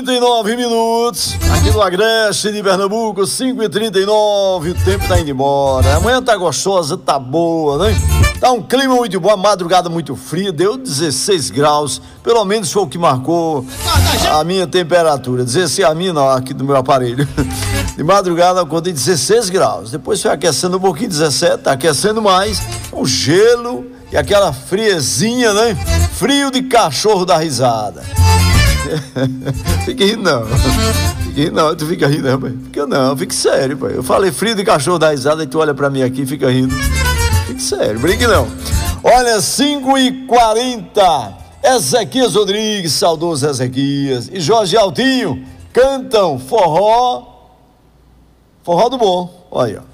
39 minutos, aqui no Agreste de Pernambuco, 5h39, o tempo tá indo embora. Amanhã tá gostosa, tá boa, né? Tá um clima muito bom, a madrugada muito fria, deu 16 graus, pelo menos foi o que marcou a minha temperatura. 16 a minha, não, aqui do meu aparelho. De madrugada eu contei 16 graus, depois foi aquecendo um pouquinho, 17, tá aquecendo mais, o gelo e aquela friezinha, né? Frio de cachorro da risada. Fique rindo não. Fique rindo não, tu fica rindo, né, pai? Fica não, fique sério, pai. Eu falei frio de cachorro da risada e tu olha pra mim aqui e fica rindo. Fique sério, brinque não. Olha, 5h40, Ezequias Rodrigues, saudoso Ezequias, e Jorge Altinho cantam forró do bom. Olha.